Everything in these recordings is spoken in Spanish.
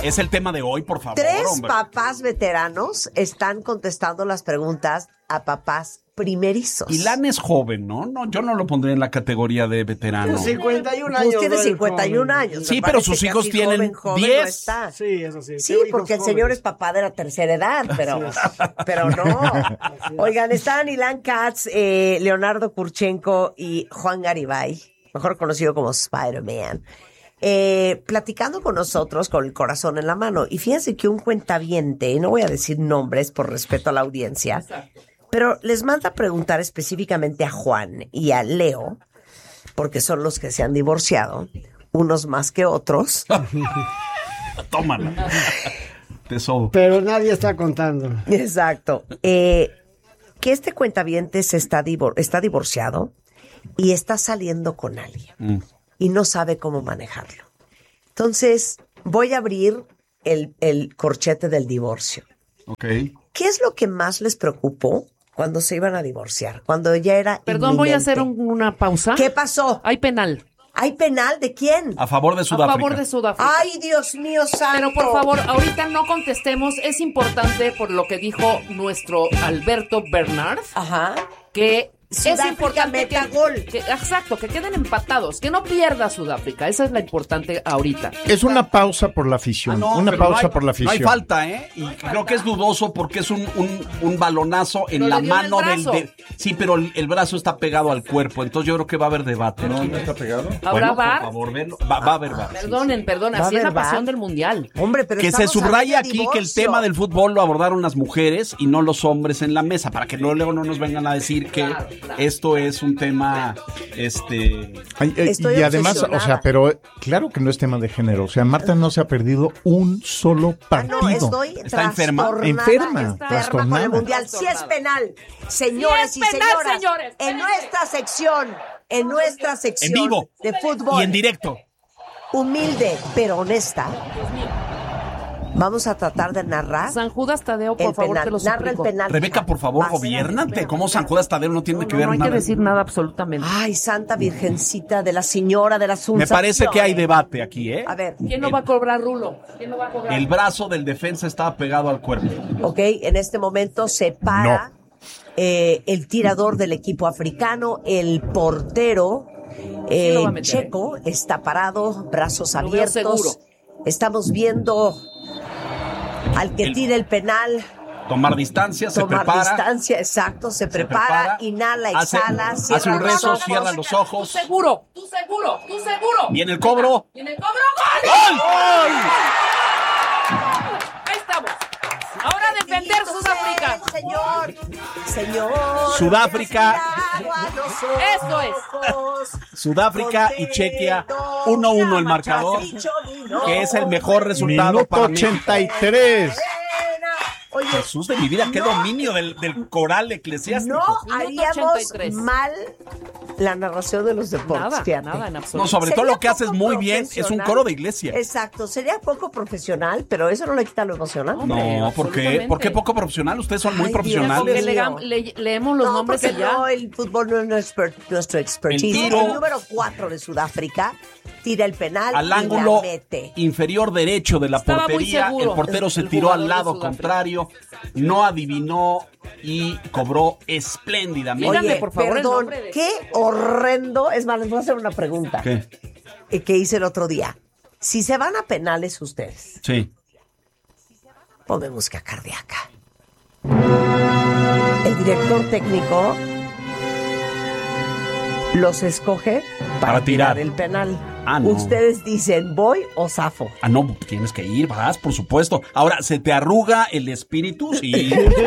Es el tema de hoy, por favor. 3 hombre. papás veteranos están contestando las preguntas a papás primerizos. Ilan es joven, ¿no? No, yo no lo pondría en la categoría de veterano. 51 Pues años. tiene no eres 51 joven. años. Sí, me pero parece sus que hijos así tienen joven 10. no está. Sí, eso sí. Sí, Tengo porque el hijos señor jóvenes. es papá de la tercera edad, pero no. Oigan, están Ilan Katz, Leonardo Kurchenko y Juan Garibay, mejor conocido como Spider-Man, platicando con nosotros con el corazón en la mano. Y fíjense que un cuentaviente, no voy a decir nombres por respeto a la audiencia, pero les manda a preguntar específicamente a Juan y a Leo, porque son los que se han divorciado, unos más que otros. Tómala. Tesoro. Pero nadie está contando. Exacto. Que este cuentaviente está divorciado y está saliendo con alguien y no sabe cómo manejarlo. Entonces, voy a abrir el corchete del divorcio. Ok. ¿Qué es lo que más les preocupó cuando se iban a divorciar? Cuando ya era Perdón, voy a hacer inminente. una pausa. ¿Qué pasó? Hay penal. ¿Hay penal de quién? A favor de Sudáfrica. A favor de Sudáfrica. Ay, Dios mío santo. Pero por favor, ahorita no contestemos. Es importante por lo que dijo nuestro Alberto Bernard, Ajá. que es Sudáfrica importante meta gol. exacto, que queden empatados, que no pierda Sudáfrica. Esa es la importante ahorita. Es una pausa por la afición. No, una pero pausa no hay- por la No afición. hay falta, ¿eh? Y creo que es dudoso porque es un balonazo en Pero la le dio en el mano del... brazo. Sí, pero el brazo está pegado al cuerpo, entonces yo creo que va a haber debate. No, aquí. no está pegado. ¿Habrá Bueno, VAR? por favor, verlo. Va a haber VAR. sí. Perdonen, ¿Va así a es la haber pasión VAR? del mundial. Hombre, pero Que se estamos subraye hablando de aquí que el divorcio. tema del fútbol lo abordaron las mujeres y no los hombres en la mesa, para que luego no nos vengan a decir que esto es un tema, Ay, Estoy y además, obsesionada. o sea, pero claro que no es tema de género. O sea, Marta no se ha perdido un solo partido. No, estoy ¿Está enferma? Enferma, con trastornada. el mundial. Sí es penal, señores Sí es y penal, señoras. señores. En nuestra sección en vivo de fútbol, y en directo. humilde pero honesta, vamos a tratar de narrar San Judas Tadeo, por el favor, penal. te lo Narra el suplico. penal. Rebeca, por favor, Vas. gobiérnate. ¿Cómo San Judas Tadeo no tiene que ver No hay nada? que decir nada absolutamente. Ay, Santa Virgencita de la Señora de la Asunción. Me parece que hay debate aquí, ¿eh? A ver, ¿Quién no va a cobrar rulo? ¿Quién no va a cobrar? El brazo del defensa estaba pegado al cuerpo. ok, en este momento se para el tirador del equipo africano, el portero lo va a meter. checo está parado, brazos Lo veo abiertos. seguro. Estamos viendo al que tira el penal Tomar distancia, se tomar prepara. distancia, exacto, se prepara, inhala, hace- exhala, hace cierra un los rezo, ojos. cierra los ojos. Tú seguro, tú seguro, tú seguro. Viene el cobro. Viene el cobro. ¡Gol! ¡Gol! Ahí estamos. Ahora a defender Bendito Sudáfrica. sea el Señor. Sudáfrica. Eso es. Sudáfrica y Chequia, 1-1 el marcador, que es el mejor resultado Minuto para México. 83. Oye, Jesús de mi vida, qué dominio del coral eclesiástico. no Minuto haríamos 83. mal la narración de los deportes, Nada, fíjate. nada en absoluto. No, sobre todo Sería lo que haces poco muy bien es un profesional. coro de iglesia. Exacto, sería poco profesional, pero eso no le quita lo emocional. Hombre, No, ¿por qué? absolutamente. ¿Por qué poco profesional? Ustedes son muy Ay, profesionales. Dios. Porque leemos los No, nombres porque y ya. no, el fútbol no es nuestro expertise. El tiro. El número 4 de Sudáfrica tira el penal Al y la ángulo mete. inferior derecho de la Estaba muy portería, seguro el portero se el tiró al jugador de lado Sudáfrica. contrario, no adivinó y cobró espléndidamente. Díganme, Oye, por favor, el perdón, nombre de- qué horrendo. Es más, les voy a hacer una pregunta ¿Qué? que hice el otro día. Si se van a penales ustedes, Sí. ponme música cardíaca. El director técnico los escoge para Para tirar. el penal. Ah, no. Ustedes dicen, ¿voy o zafo? Ah, no, tienes que ir, vas, por supuesto. Ahora, ¿se te arruga el espíritu? Sí.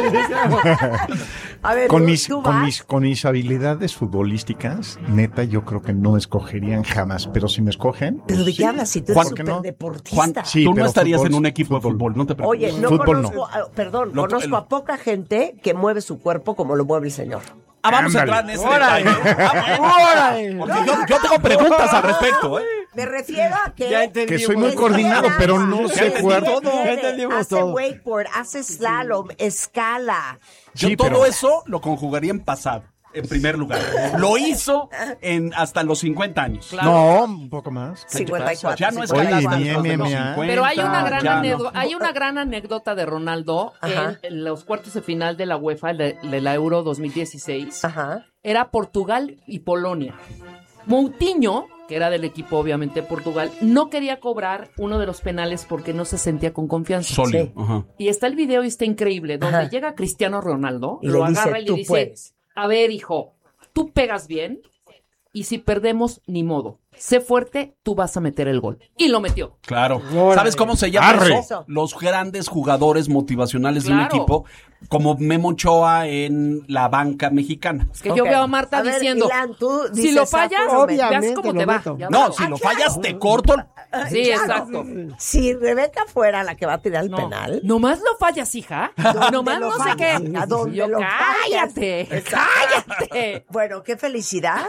A ver, Con ¿tú- mis, tú con vas? mis, con mis habilidades futbolísticas, neta, yo creo que no me escogerían jamás. Pero si me escogen. ¿Pero de sí. qué hablas si tú Juan, eres ¿por qué no? superdeportista? Juan, Sí, tú no pero estarías fútbol- en un equipo de fútbol, no te preocupes. Oye, no Fútbol no. conozco, perdón, Lo- conozco a poca gente que mueve su cuerpo como lo mueve el señor. Ah, vamos a entrar Ándale. en ese detalle. Ah, bueno. Porque yo tengo preguntas al respecto, ¿eh? Me refiero a que... Ya entendí. Que soy muy Es coordinado, agua. pero no Ya sé entendí jugar. todo. Ya entendimos hace todo. wakeboard, hace slalom, escala. Yo Sí, todo pero- eso lo conjugaría en pasado. en primer lugar. Lo hizo hasta los 50 años. Claro. No, un poco más. 54. Ya no es Oye, capaz ni después de los MMA. 50, Pero hay una gran ya no. anécdota, hay una gran anécdota de Ronaldo Ajá. en los cuartos de final de la UEFA, de la Euro 2016. Ajá. Era Portugal y Polonia. Moutinho, que era del equipo obviamente de Portugal, no quería cobrar uno de los penales porque no se sentía con confianza. Sólido. Sí. Ajá. Y está el video y está increíble, donde Ajá. llega Cristiano Ronaldo, Y lo le dice, agarra y le "Tú dice, puedes". a ver, hijo, tú pegas bien y si perdemos, ni modo. Sé fuerte, tú vas a meter el gol. Y lo metió. Claro. Órale. ¿Sabes cómo se llama Arre. eso? Los grandes jugadores motivacionales de un Claro. equipo, como Memo Ochoa en la banca mexicana. Es que yo Ok. veo a Marta A ver, diciendo, Ilan, tú si dices, lo fallas, "Apúrame". veas Obviamente cómo lo te va. meto. Ya No, va. si lo fallas, te corto. Sí, Claro. exacto. Si Rebeca fuera la que va a tirar el No. penal, Nomás lo fallas, hija. Nomás lo no sé fallas? qué. ¿A dónde Yo, lo cállate, fallas? cállate. bueno, qué felicidad.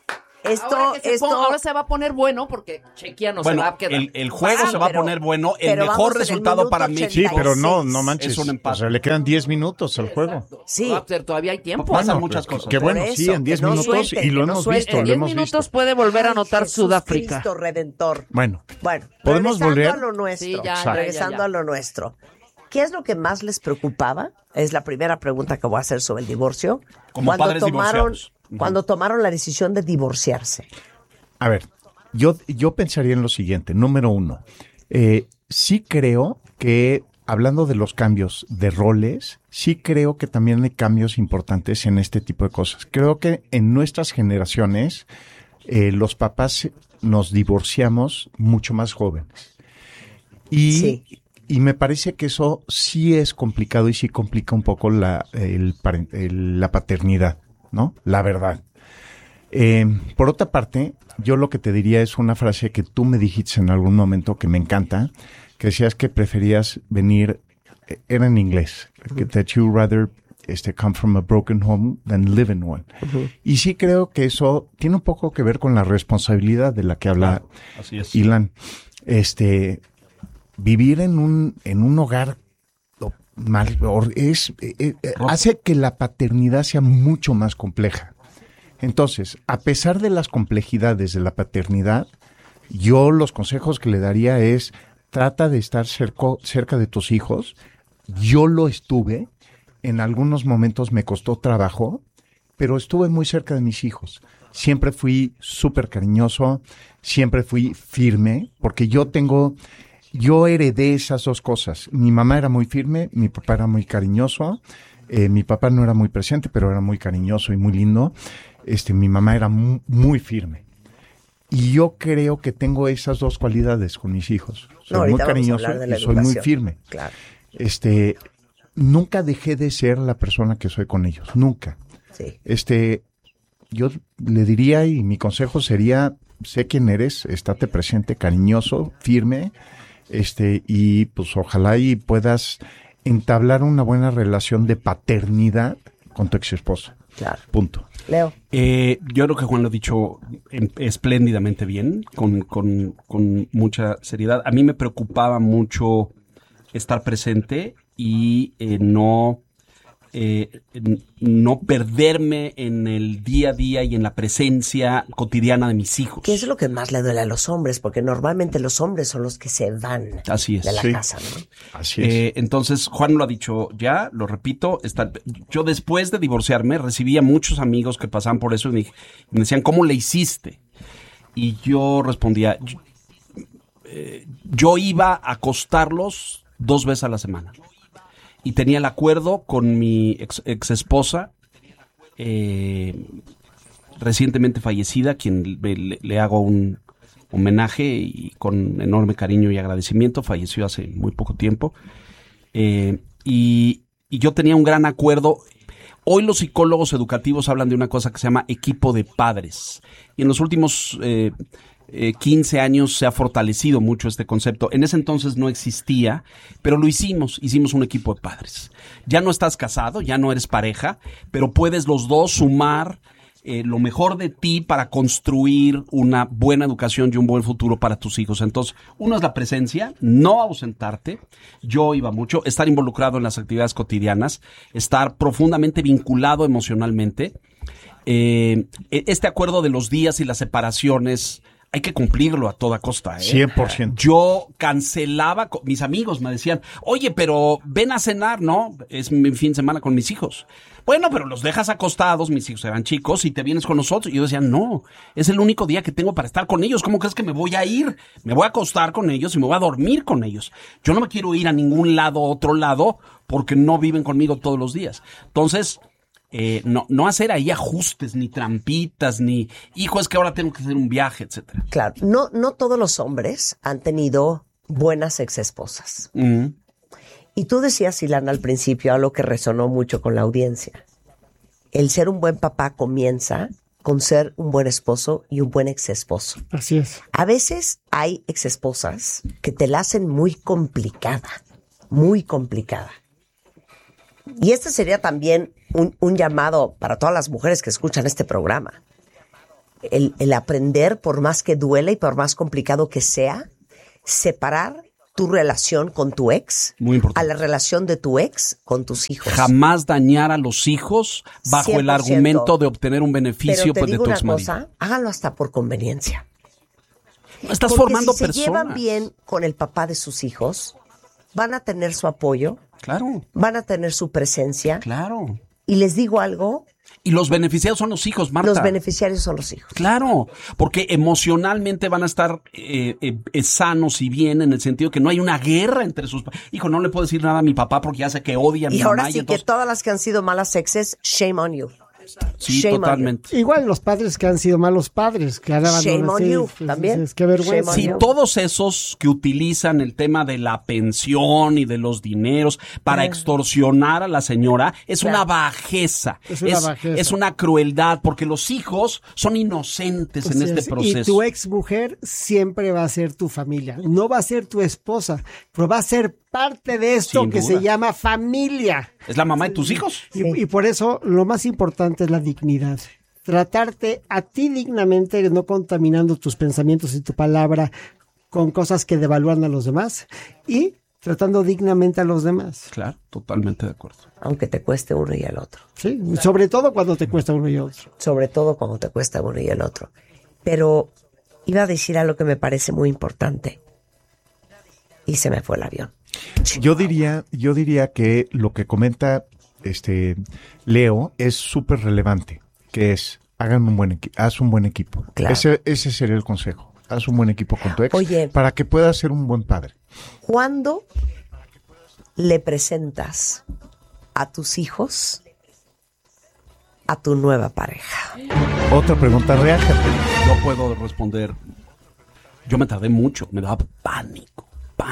Ahora se va a poner bueno porque Chequia no Bueno, se va a quedar. el juego se va a pero- poner bueno. El pero mejor vamos en el resultado minuto para 80. México. Sí, pero no manches. Es un empate. O sea, le quedan 10 minutos al juego. Sí. Va a ser, todavía hay tiempo. Pasan muchas cosas. Qué bueno, Por sí, eso, en 10 que no minutos suelten, y lo que no hemos suelten. visto, En lo 10 hemos minutos visto. puede volver a Ay, anotar Jesús Sudáfrica. Cristo Redentor. Bueno, Bueno, ¿podemos regresando volver? a lo nuestro. Sí, ya, Exacto. regresando ya. a lo nuestro. ¿Qué es lo que más les preocupaba? Es la primera pregunta que voy a hacer sobre el divorcio. Como padres divorciados. Cuando tomaron la decisión de divorciarse. A ver, yo pensaría en lo siguiente. Número 1, sí creo que, hablando de los cambios de roles, sí creo que también hay cambios importantes en este tipo de cosas. Creo que en nuestras generaciones, los papás nos divorciamos mucho más jóvenes. Sí. Y me parece que eso sí es complicado y sí complica un poco la paternidad, ¿no? La verdad. Por otra parte, yo lo que te diría es una frase que tú me dijiste en algún momento que me encanta, que decías que preferías venir, era en inglés, que that you rather come from a broken home than live in one. Y sí creo que eso tiene un poco que ver con la responsabilidad de la que habla Así es. Ilan. Vivir en un hogar hace que la paternidad sea mucho más compleja. Entonces, a pesar de las complejidades de la paternidad, yo los consejos que le daría es trata de estar cerca de tus hijos. Yo lo estuve, en algunos momentos me costó trabajo, pero estuve muy cerca de mis hijos. Siempre fui súper cariñoso, siempre fui firme, porque yo heredé esas dos cosas. Mi mamá era muy firme, mi papá era muy cariñoso. Mi papá no era muy presente, pero era muy cariñoso y muy lindo. Mi mamá era muy firme. Y yo creo que tengo esas dos cualidades con mis hijos. Soy muy cariñoso y soy muy firme. Claro. Nunca dejé de ser la persona que soy con ellos. Nunca. Sí. Yo le diría, y mi consejo sería, sé quién eres, estate presente, cariñoso, firme, y pues ojalá y puedas entablar una buena relación de paternidad con tu ex esposa. Claro. Punto. Leo. Yo creo que Juan lo ha dicho espléndidamente bien, con mucha seriedad. A mí me preocupaba mucho estar presente y no perderme en el día a día y en la presencia cotidiana de mis hijos. ¿Qué es lo que más le duele a los hombres? Porque normalmente los hombres son los que se van Así es. de la Sí. casa, ¿no? Así es. Entonces, Juan lo ha dicho ya, lo repito. Yo después de divorciarme recibía muchos amigos que pasaban por eso y me decían, ¿cómo le hiciste? Y yo respondía, yo iba a acostarlos 2 veces a la semana. Y tenía el acuerdo con mi ex esposa, recientemente fallecida, quien le hago un homenaje y con enorme cariño y agradecimiento. Falleció hace muy poco tiempo. Y yo tenía un gran acuerdo. Hoy los psicólogos educativos hablan de una cosa que se llama equipo de padres. Y en los últimos 15 años se ha fortalecido mucho este concepto. En ese entonces no existía, pero lo hicimos un equipo de padres. Ya no estás casado, ya no eres pareja, pero puedes los dos sumar lo mejor de ti para construir una buena educación y un buen futuro para tus hijos. Entonces, uno es la presencia, no ausentarte. Yo iba mucho, estar involucrado en las actividades cotidianas, estar profundamente vinculado emocionalmente. este acuerdo de los días y las separaciones hay que cumplirlo a toda costa, 100%. Yo cancelaba, mis amigos me decían, oye, pero ven a cenar, ¿no? Es mi fin de semana con mis hijos. Bueno, pero los dejas acostados, mis hijos eran chicos, y te vienes con nosotros. Y yo decía, no, es el único día que tengo para estar con ellos. ¿Cómo crees que me voy a ir? Me voy a acostar con ellos y me voy a dormir con ellos. Yo no me quiero ir a ningún lado, otro lado, porque no viven conmigo todos los días. Entonces, no hacer ahí ajustes, ni trampitas, ni, hijo, es que ahora tengo que hacer un viaje, etcétera. Claro, no todos los hombres han tenido buenas exesposas. Y tú decías, Ilana, al principio, algo que resonó mucho con la audiencia. El ser un buen papá comienza con ser un buen esposo y un buen exesposo. Así es. A veces hay exesposas que te la hacen muy complicada, muy complicada. Y este sería también un llamado para todas las mujeres que escuchan este programa. El aprender, por más que duela y por más complicado que sea, separar tu relación con tu ex Muy importante. a la relación de tu ex con tus hijos. Jamás dañar a los hijos bajo 100%. el argumento de obtener un beneficio Pero te pues, de digo tu una exmarido. cosa, háganlo hasta por conveniencia. Estás Porque formando si se personas. llevan bien con el papá de sus hijos, van a tener su apoyo, Claro, van a tener su presencia. claro. Y les digo algo, Y los beneficiados son los hijos, Marta. los beneficiarios son los hijos. Claro, porque emocionalmente van a estar sanos y bien en el sentido que no hay una guerra entre sus... Hijo, no le puedo decir nada a mi papá porque ya sé que odia a mi Y mamá. ahora sí entonces... que todas las que han sido malas exes, shame on you. Sí, shame on totalmente. Igual los padres que han sido malos padres, que han Shame abandonado. on Sí, you, pues, también. Qué vergüenza. Shame on Si you. todos esos que utilizan el tema de la pensión y de los dineros para extorsionar a la señora, es Claro. una bajeza. Es una bajeza. Es una crueldad, porque los hijos son inocentes en Así este es. proceso. Y tu ex mujer siempre va a ser tu familia. No va a ser tu esposa, pero va a ser parte de esto Sin que duda. se llama familia. ¿Es la mamá de tus hijos? Y por eso lo más importante es la dignidad. Tratarte a ti dignamente, no contaminando tus pensamientos y tu palabra con cosas que devalúan a los demás y tratando dignamente a los demás. Claro, totalmente de acuerdo. Aunque te cueste uno y el otro. ¿Sí? Sobre todo cuando te cuesta uno y otro. Sobre todo cuando te cuesta uno y el otro. Pero iba a decir algo que me parece muy importante. Y se me fue el avión. Yo diría que lo que comenta Leo es súper relevante, que es haz un buen equipo. Claro. Ese sería el consejo. Haz un buen equipo con tu ex Oye. para que puedas ser un buen padre. ¿Cuándo le presentas a tus hijos a tu nueva pareja? Otra pregunta real, Catherine. No puedo responder. Yo me tardé mucho, me daba pánico.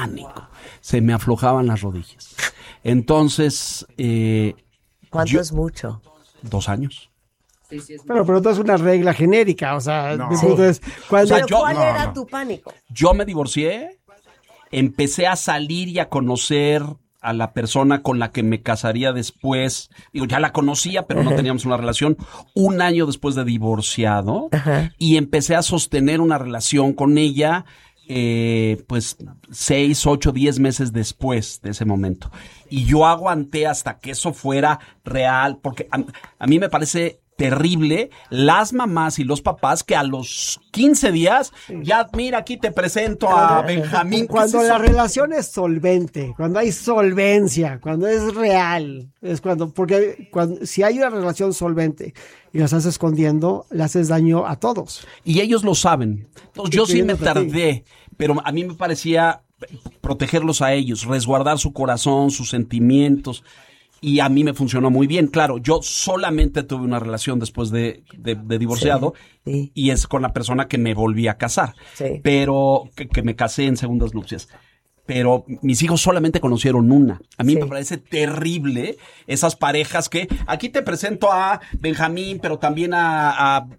Se me aflojaban las rodillas. Entonces, ¿Cuánto es mucho? 2 años. Sí, sí, es Pero no es una regla genérica, o sea, No. mi punto es, cuando- O sea, ¿Pero yo- cuál no, era no. tu pánico? Yo me divorcié, empecé a salir y a conocer a la persona con la que me casaría después. Digo, ya la conocía, pero no teníamos una relación. 1 año después de divorciado. Ajá. Y empecé a sostener una relación con ella, pues 6, 8, 10 meses después de ese momento. Y yo aguanté hasta que eso fuera real, porque a mí me parece terrible las mamás y los papás que a los 15 días, ya mira, aquí te presento a Benjamín. ¿Qué Cuando es la eso? relación es solvente, cuando hay solvencia, cuando es real, es porque si hay una relación solvente y la estás escondiendo, le haces daño a todos. Y ellos lo saben. Entonces, yo sí me Incluyéndote a ti. tardé, pero a mí me parecía protegerlos a ellos, resguardar su corazón, sus sentimientos. Y a mí me funcionó muy bien. Claro, yo solamente tuve una relación después de divorciado, Sí. y es con la persona que me volví a casar. Sí. Pero que me casé en segundas nupcias. Pero mis hijos solamente conocieron una. A mí Sí. me parece terrible esas parejas que aquí te presento a Benjamín, pero también al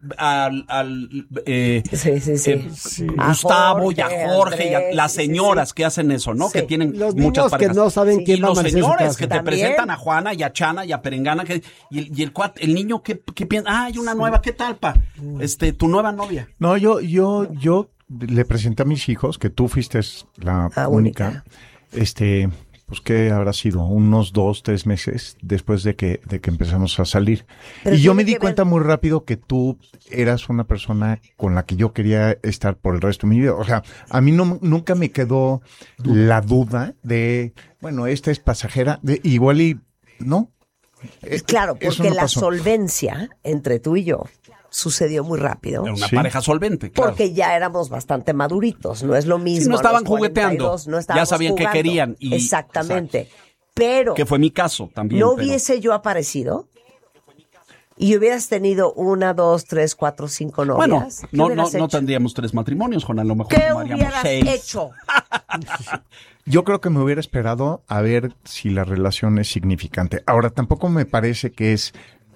Sí. A Gustavo y a Jorge y a Andrés, las sí, sí, señoras sí. que hacen eso, ¿no? Sí. Que tienen Los muchas niños parejas. que no saben Sí. quién Y va a los amanecer en su señores casa. que te También. presentan a Juana y a Chana y a Perengana y el niño ¿qué piensa? Ah, hay una nueva, ¿qué tal, pa? Tu nueva novia. No, yo le presenté a mis hijos, que tú fuiste la Ah, única, pues ¿qué habrá sido? Unos 2, 3 meses después de que empezamos a salir. Pero Y yo tiene me di que cuenta muy rápido que tú eras una persona con la que yo quería estar por el resto de mi vida. O sea, a mí nunca me quedó la duda de, bueno, esta es pasajera, igual y no. Claro, Eso porque no la pasó. solvencia entre tú y yo sucedió muy rápido. Era una Sí. pareja solvente, claro. Porque ya éramos bastante maduritos, no es lo mismo. Sí, no estaban a los 42, jugueteando, no estábamos ya sabían qué jugando. querían y- Exactamente. Pero Que fue mi caso también. no pero- hubiese yo aparecido y hubieras tenido 1, 2, 3, 4, 5 novias. Bueno, ¿Qué no hubieras hecho? tendríamos 3 matrimonios, Juan, a lo mejor ¿Qué tomaríamos hubieras 6. hecho? Yo creo que me hubiera esperado a ver si la relación es significante. Ahora, tampoco me parece que es,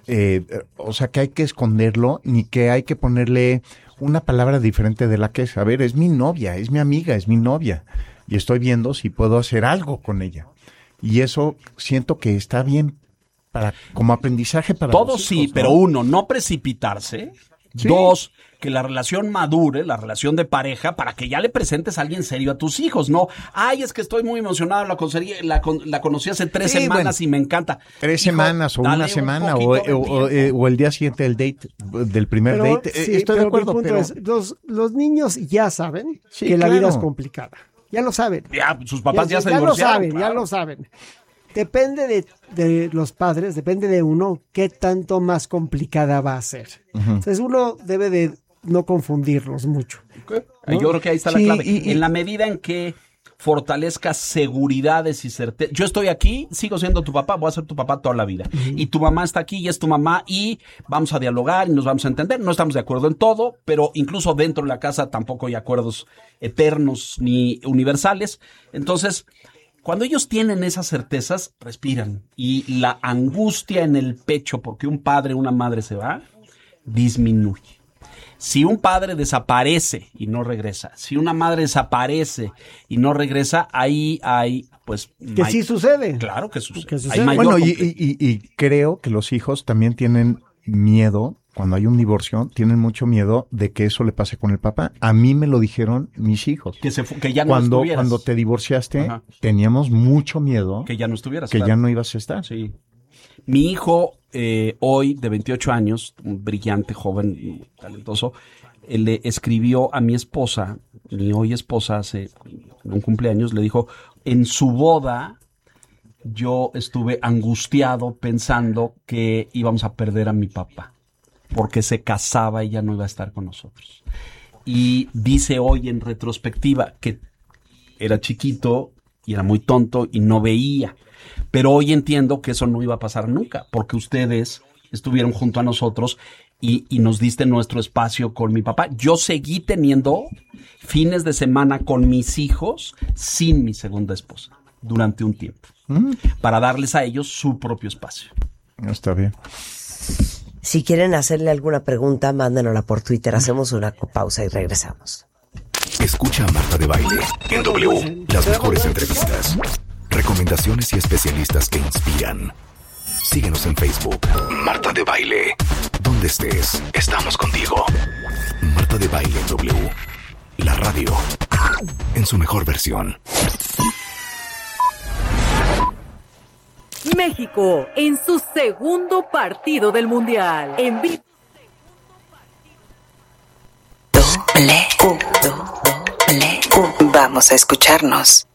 o sea, que hay que esconderlo, ni que hay que ponerle una palabra diferente de la que es. A ver, es mi novia, es mi amiga, es mi novia. Y estoy viendo si puedo hacer algo con ella. Y eso siento que está bien como aprendizaje para Todo los sí, hijos, ¿no? pero uno, no precipitarse. Sí. 2, que la relación madure, la relación de pareja, para que ya le presentes a alguien serio a tus hijos, ¿no? Ay, es que estoy muy emocionado, la conocí hace 3 Sí, semanas bueno, y me encanta. 3 Hijo, semanas o dale una un semana poquito de tiempo. o el día siguiente del date, del primer Pero, date. sí, Estoy de pero acuerdo, mi punto pero es, los niños ya saben Sí, que la vida claro. es complicada. Ya lo saben. Ya, sus papás ya se lo divorciaron. saben, claro. ya lo saben. Depende de los padres, depende de uno qué tanto más complicada va a ser. Entonces uno debe de no confundirlos mucho. Yo creo que ahí está Sí, la clave. y- En la medida en que fortalezcas seguridades y certeza. Yo estoy aquí, sigo siendo tu papá, voy a ser tu papá toda la vida. Y tu mamá está aquí y es tu mamá y vamos a dialogar y nos vamos a entender. No estamos de acuerdo en todo, pero incluso dentro de la casa tampoco hay acuerdos eternos ni universales. Entonces, cuando ellos tienen esas certezas, respiran. Y la angustia en el pecho porque un padre o una madre se va, disminuye. Si un padre desaparece y no regresa, si una madre desaparece y no regresa, ahí hay, pues... Que sí sucede. Claro que sucede. Que Hay sucede. mayor bueno, complejo. y creo que los hijos también tienen miedo, cuando hay un divorcio, tienen mucho miedo de que eso le pase con el papá. A mí me lo dijeron mis hijos. Que ya no Cuando estuvieras. te divorciaste, Ajá. teníamos mucho miedo Que ya no estuvieras. que claro. ya no ibas a estar. Sí. Mi hijo, hoy de 28 años, un brillante, joven, talentoso, le escribió a mi esposa, mi hoy esposa, hace un cumpleaños, le dijo, en su boda yo estuve angustiado pensando que íbamos a perder a mi papá, porque se casaba y ya no iba a estar con nosotros. Y dice hoy en retrospectiva que era chiquito y era muy tonto y no veía. Pero hoy entiendo que eso no iba a pasar nunca, porque ustedes estuvieron junto a nosotros y nos diste nuestro espacio con mi papá. Yo seguí teniendo fines de semana con mis hijos sin mi segunda esposa durante un tiempo, para darles a ellos su propio espacio. Está bien. Si quieren hacerle alguna pregunta, mándenosla por Twitter. Hacemos una pausa y regresamos. Escucha a Marta de Baile en W. Las mejores entrevistas, recomendaciones y especialistas que inspiran. Síguenos en Facebook. Marta de Baile. Donde estés, estamos contigo. Marta de Baile en W. La radio. En su mejor versión. México en su segundo partido del Mundial. En vivo. Vamos a escucharnos.